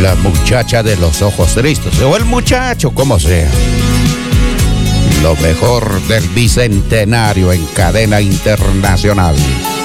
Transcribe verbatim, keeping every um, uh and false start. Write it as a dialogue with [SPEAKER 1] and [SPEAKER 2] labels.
[SPEAKER 1] la muchacha de los ojos tristes, o el muchacho, como sea. Lo mejor del Bicentenario en cadena internacional.